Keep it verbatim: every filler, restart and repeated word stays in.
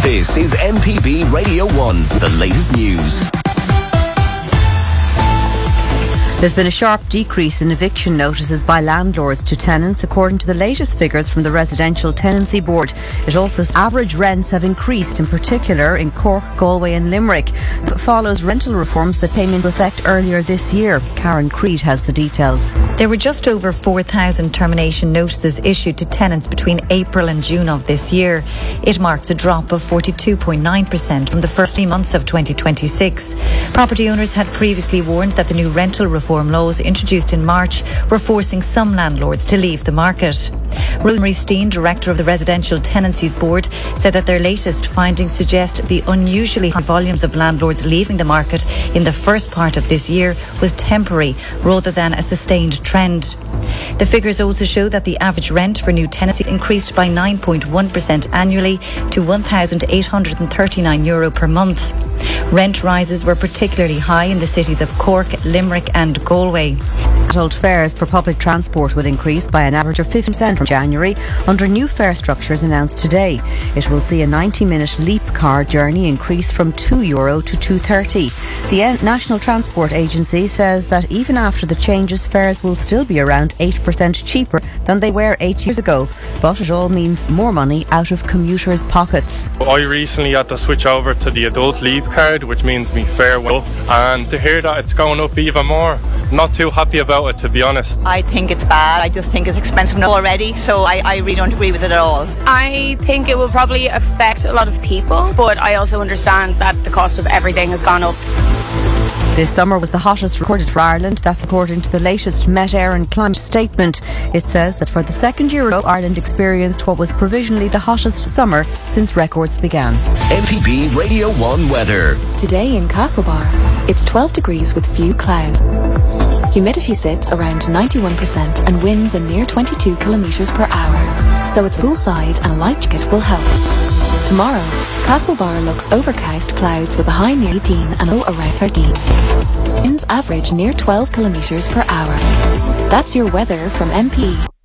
This is M P B Radio one, the latest news. There's been a sharp decrease in eviction notices by landlords to tenants, according to the latest figures from the Residential Tenancy Board. It also says average rents have increased, in particular in Cork, Galway and Limerick. It follows rental reforms that came into effect earlier this year. Karen Creed has the details. There were just over four thousand termination notices issued to tenants between April and June of this year. It marks a drop of forty-two point nine percent from the first three months of twenty twenty-six. Property owners had previously warned that the new rental reform Reform laws introduced in March were forcing some landlords to leave the market. Rosemary Steen, director of the Residential Tenancies Board, said that their latest findings suggest the unusually high volumes of landlords leaving the market in the first part of this year was temporary rather than a sustained trend. The figures also show that the average rent for new tenancies increased by nine point one percent annually to one thousand eight hundred thirty-nine euro per month. Rent rises were particularly high in the cities of Cork, Limerick and Galway. Adult fares for public transport will increase by an average of fifty percent from January under new fare structures announced today. It will see a ninety minute Leap car journey increase from two euro to two thirty. The National Transport Agency says that even after the changes, fares will still be around eight percent cheaper than they were eight years ago. But it all means more money out of commuters' pockets. I recently had to switch over to the adult Leap card, which means me fare will up, and to hear that it's going up even more, not too happy about it, to be honest. I think it's bad. I just think it's expensive enough already, so I, I really don't agree with it at all. I think it will probably affect a lot of people, but I also understand that the cost of everything has gone up. This summer was the hottest recorded for Ireland. That's according to the latest Met Air and Climate statement. It says that for the second year in a row, Ireland experienced what was provisionally the hottest summer since records began. M P B Radio one weather. Today in Castlebar, it's twelve degrees with few clouds. Humidity sits around ninety-one percent and winds a near twenty-two kilometres per hour. So it's a cool side and a light jacket will help. Tomorrow, Castlebar looks overcast clouds with a high near eighteen and a low around thirteen. Winds average near twelve kilometres per hour. That's your weather from M P E.